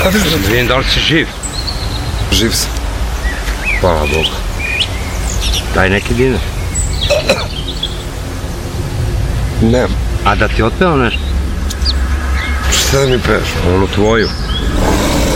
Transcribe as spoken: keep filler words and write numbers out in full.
Vidim da li si živ. Živ sam. Hvala Bogu. Daj neki dinar. Nemam. A da ti otpeo nešto? Šta da mi peš? Onu tvoju.